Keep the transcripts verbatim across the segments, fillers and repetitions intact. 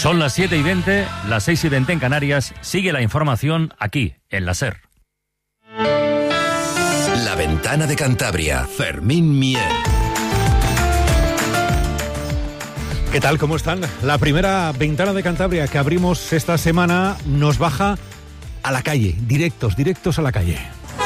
Son las siete y veinte, las seis y veinte en Canarias. Sigue la información aquí, en la SER. La Ventana de Cantabria, Fermín Mier. ¿Qué tal? ¿Cómo están? La primera Ventana de Cantabria que abrimos esta semana nos baja a la calle, directos, directos a la calle.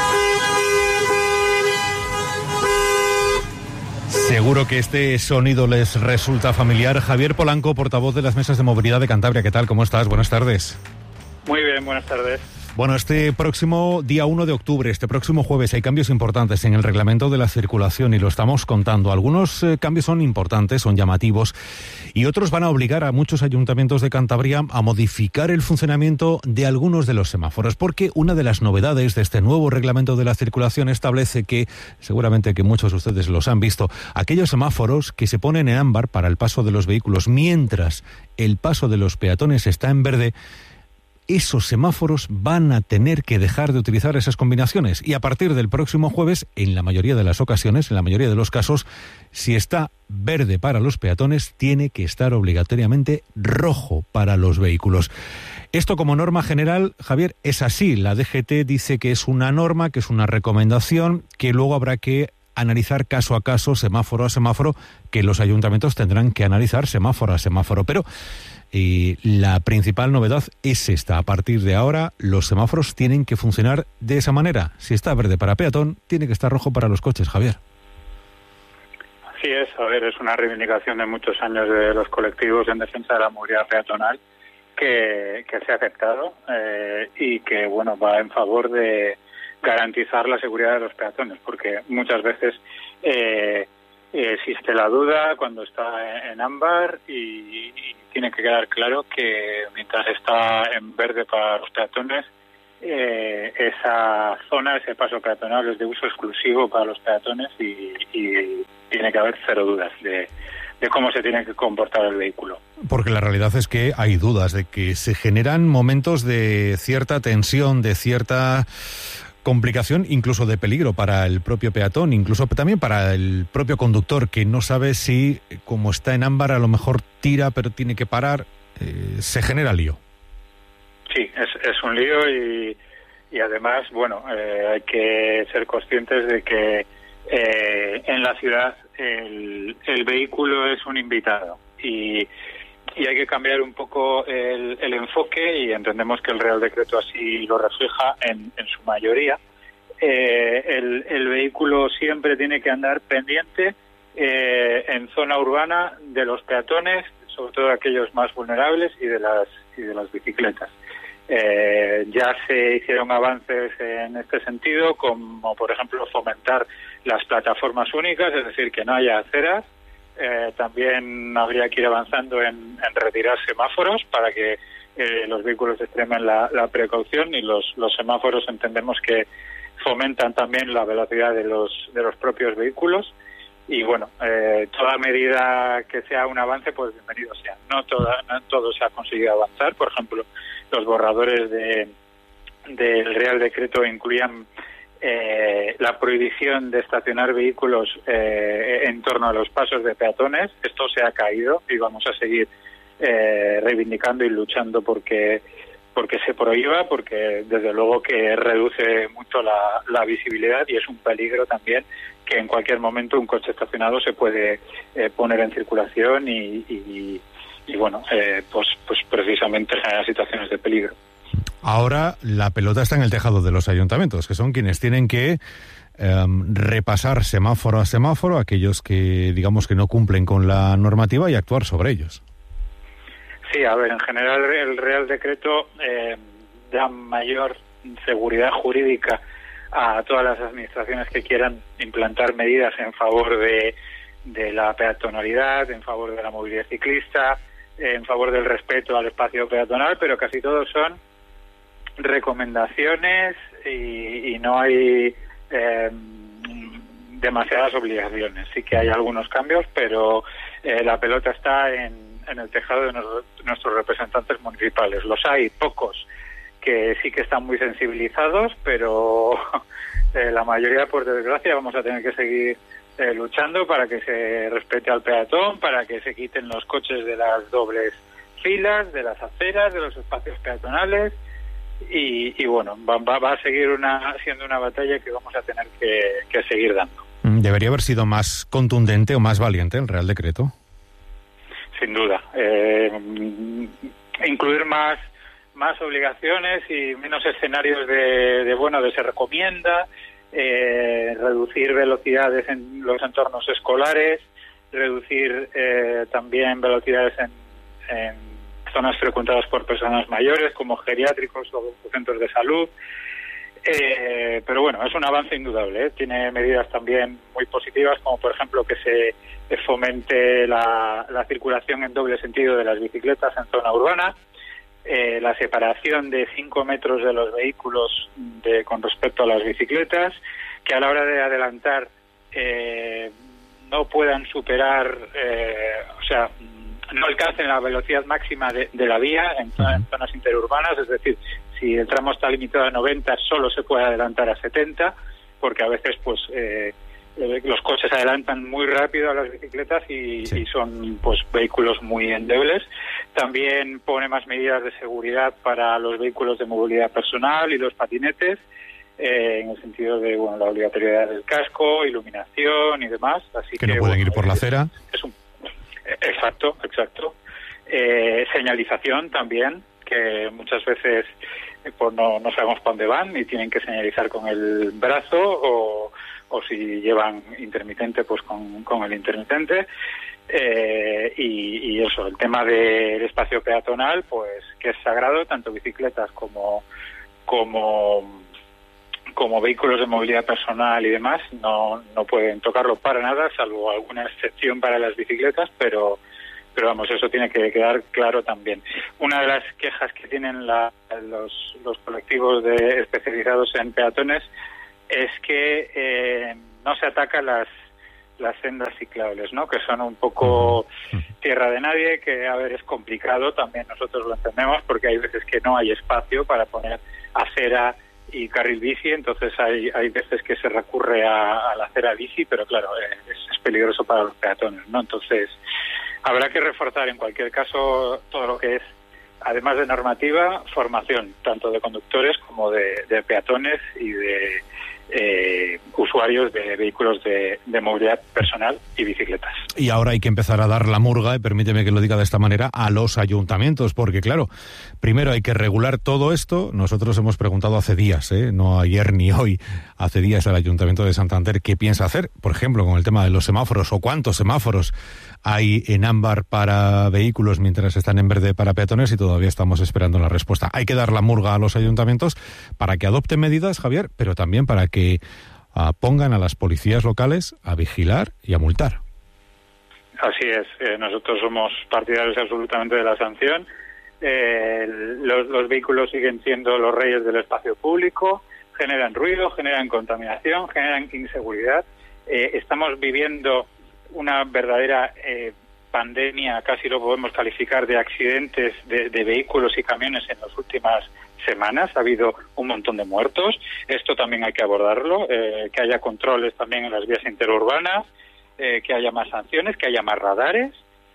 Seguro que este sonido les resulta familiar. Javier Polanco, portavoz de las mesas de movilidad de Cantabria. ¿Qué tal? ¿Cómo estás? Buenas tardes. Muy bien, buenas tardes. Bueno, este próximo día uno de octubre, este próximo jueves, hay cambios importantes en el reglamento de la circulación y lo estamos contando. Algunos eh, cambios son importantes, son llamativos, y otros van a obligar a muchos ayuntamientos de Cantabria a modificar el funcionamiento de algunos de los semáforos, porque una de las novedades de este nuevo reglamento de la circulación establece que, seguramente que muchos de ustedes los han visto, aquellos semáforos que se ponen en ámbar para el paso de los vehículos mientras el paso de los peatones está en verde, esos semáforos van a tener que dejar de utilizar esas combinaciones y a partir del próximo jueves, en la mayoría de las ocasiones, en la mayoría de los casos, si está verde para los peatones, tiene que estar obligatoriamente rojo para los vehículos. Esto como norma general, Javier, es así. La D G T dice que es una norma, que es una recomendación, que luego habrá que analizar caso a caso, semáforo a semáforo, que los ayuntamientos tendrán que analizar semáforo a semáforo. Pero y la principal novedad es esta. A partir de ahora, los semáforos tienen que funcionar de esa manera. Si está verde para peatón, tiene que estar rojo para los coches, Javier. Así es, a ver, es una reivindicación de muchos años de los colectivos en defensa de la movilidad peatonal que, que se ha aceptado eh, y que, bueno, va en favor de garantizar la seguridad de los peatones, porque muchas veces eh, existe la duda cuando está en ámbar y, y tiene que quedar claro que mientras está en verde para los peatones, eh, esa zona, ese paso peatonal es de uso exclusivo para los peatones y, y tiene que haber cero dudas de, de cómo se tiene que comportar el vehículo. Porque la realidad es que hay dudas de que se generan momentos de cierta tensión, de cierta complicación, incluso de peligro para el propio peatón, incluso también para el propio conductor, que no sabe si, como está en ámbar, a lo mejor tira, pero tiene que parar. Eh, se genera lío. Sí, es, es un lío y, y además, bueno, eh, hay que ser conscientes de que eh, en la ciudad el, el vehículo es un invitado y y hay que cambiar un poco el, el enfoque y entendemos que el Real Decreto así lo refleja en, en su mayoría. Eh, el, el vehículo siempre tiene que andar pendiente eh, en zona urbana de los peatones, sobre todo aquellos más vulnerables y de las y de las bicicletas. Eh, ya se hicieron avances en este sentido, como por ejemplo fomentar las plataformas únicas, es decir, que no haya aceras. Eh, también habría que ir avanzando en, en retirar semáforos para que eh, los vehículos extremen la, la precaución y los, los semáforos entendemos que fomentan también la velocidad de los de los propios vehículos y bueno, eh, toda medida que sea un avance pues bienvenido sea. No, toda, no todo se ha conseguido avanzar, por ejemplo los borradores de del Real Decreto incluían Eh, la prohibición de estacionar vehículos eh, en torno a los pasos de peatones. Esto se ha caído y vamos a seguir eh, reivindicando y luchando porque porque se prohíba, porque desde luego que reduce mucho la, la visibilidad y es un peligro también que en cualquier momento un coche estacionado se puede eh, poner en circulación y, y, y bueno, eh, pues, pues precisamente generar situaciones de peligro. Ahora la pelota está en el tejado de los ayuntamientos, que son quienes tienen que eh, repasar semáforo a semáforo aquellos que, digamos, que no cumplen con la normativa y actuar sobre ellos. Sí, a ver, en general el Real Decreto eh, da mayor seguridad jurídica a todas las administraciones que quieran implantar medidas en favor de, de la peatonalidad, en favor de la movilidad ciclista, en favor del respeto al espacio peatonal, pero casi todos son recomendaciones y, y no hay eh, demasiadas obligaciones. Sí que hay algunos cambios, pero eh, la pelota está en, en el tejado de nos, nuestros representantes municipales. Los hay pocos que sí que están muy sensibilizados, pero eh, la mayoría, por desgracia, vamos a tener que seguir eh, luchando para que se respete al peatón, para que se quiten los coches de las dobles filas, de las aceras, de los espacios peatonales. Y, y bueno, va, va, va a seguir una, siendo una batalla que vamos a tener que, que seguir dando. ¿Debería haber sido más contundente o más valiente el Real Decreto? Sin duda. Eh, incluir más, más obligaciones y menos escenarios de, de bueno, de se recomienda, eh, reducir velocidades en los entornos escolares, reducir eh, también velocidades en, en zonas frecuentadas por personas mayores, como geriátricos o centros de salud. Eh, pero bueno, es un avance indudable, ¿eh? Tiene medidas también muy positivas, como por ejemplo que se fomente la, la circulación en doble sentido de las bicicletas en zona urbana, eh, la separación de cinco metros de los vehículos de, con respecto a las bicicletas, que a la hora de adelantar eh, no puedan superar, eh, o sea, no alcancen la velocidad máxima de, de la vía en, en zonas interurbanas, es decir, si el tramo está limitado a noventa, solo se puede adelantar a setenta, porque a veces pues eh, los coches adelantan muy rápido a las bicicletas y, sí. y son pues vehículos muy endebles. También pone más medidas de seguridad para los vehículos de movilidad personal y los patinetes, eh, en el sentido de bueno, la obligatoriedad del casco, iluminación y demás. Así que, que no pueden bueno, ir por la acera. Es un Exacto, exacto. Eh, señalización también, que muchas veces eh, pues no, no sabemos para dónde van y tienen que señalizar con el brazo o, o si llevan intermitente, pues con, con el intermitente. Eh, y, y eso, el tema del espacio peatonal, pues que es sagrado, tanto bicicletas como como como vehículos de movilidad personal y demás, no, no pueden tocarlo para nada, salvo alguna excepción para las bicicletas, pero pero vamos, eso tiene que quedar claro también. Una de las quejas que tienen la, los, los colectivos de, especializados en peatones es que eh, no se atacan las las sendas ciclables, ¿no? Que son un poco tierra de nadie, que a ver, es complicado, también nosotros lo entendemos, porque hay veces que no hay espacio para poner acera y carril bici, entonces hay hay veces que se recurre a, a la acera bici, pero claro, es, es peligroso para los peatones, ¿no? Entonces habrá que reforzar en cualquier caso todo lo que es, además de normativa, formación, tanto de conductores como de, de peatones y de eh, usuarios de vehículos de, de movilidad personal y bicicletas. Y ahora hay que empezar a dar la murga, y permíteme que lo diga de esta manera, a los ayuntamientos, porque claro, primero hay que regular todo esto. Nosotros hemos preguntado hace días, ¿eh? no ayer ni hoy, hace días al Ayuntamiento de Santander qué piensa hacer, por ejemplo, con el tema de los semáforos, o cuántos semáforos hay en ámbar para vehículos mientras están en verde para peatones, y todavía estamos esperando la respuesta. Hay que dar la murga a los ayuntamientos para que adopten medidas, Javier, pero también para que que uh, pongan a las policías locales a vigilar y a multar. Así es, eh, nosotros somos partidarios absolutamente de la sanción. Eh, los, los vehículos siguen siendo los reyes del espacio público, generan ruido, generan contaminación, generan inseguridad. Eh, estamos viviendo una verdadera eh, pandemia, casi lo podemos calificar, de accidentes de, de vehículos y camiones en las últimas semanas. Ha habido un montón de muertos. Esto también hay que abordarlo, eh, que haya controles también en las vías interurbanas, eh, que haya más sanciones, que haya más radares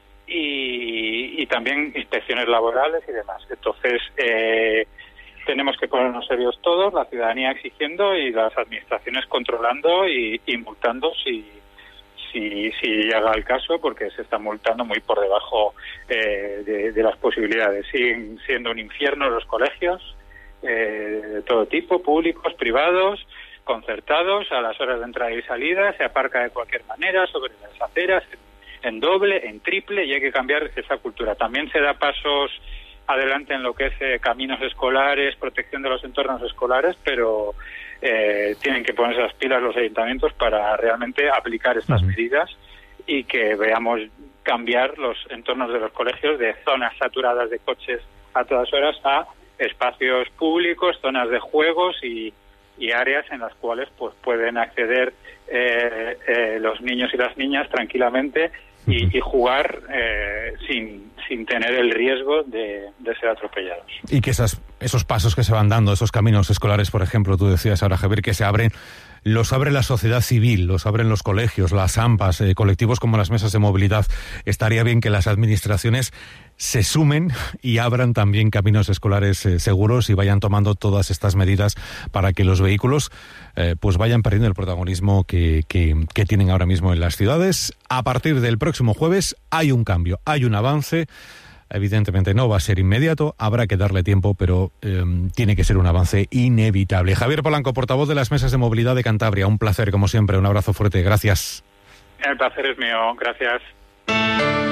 y, y también inspecciones laborales y demás. Entonces, eh, tenemos que ponernos serios todos, la ciudadanía exigiendo y las administraciones controlando y, y multando si si si llega el caso, porque se está multando muy por debajo eh, de, de las posibilidades. Siguen siendo un infierno los colegios, eh, de todo tipo, públicos, privados, concertados, a las horas de entrada y salida, se aparca de cualquier manera, sobre las aceras, en, en doble, en triple, y hay que cambiar esa cultura. También se da pasos adelante en lo que es eh, caminos escolares, protección de los entornos escolares, pero eh, tienen que ponerse las pilas los ayuntamientos para realmente aplicar estas uh-huh. medidas y que veamos cambiar los entornos de los colegios de zonas saturadas de coches a todas horas a espacios públicos, zonas de juegos y, y áreas en las cuales pues pueden acceder eh, eh, los niños y las niñas tranquilamente y, uh-huh. y jugar eh, sin, sin tener el riesgo de, de ser atropellados. Y que esas, esos pasos que se van dando, esos caminos escolares, por ejemplo, tú decías ahora, Javier, que se abren, los abre la sociedad civil, los abren los colegios, las AMPAs, eh, colectivos como las mesas de movilidad. Estaría bien que las administraciones se sumen y abran también caminos escolares eh, seguros y vayan tomando todas estas medidas para que los vehículos eh, pues vayan perdiendo el protagonismo que, que, que tienen ahora mismo en las ciudades. A partir del próximo jueves hay un cambio, hay un avance. Evidentemente no va a ser inmediato, habrá que darle tiempo, pero eh, tiene que ser un avance inevitable. Javier Polanco, portavoz de las Mesas de Movilidad de Cantabria, un placer como siempre, un abrazo fuerte, gracias. El placer es mío, gracias.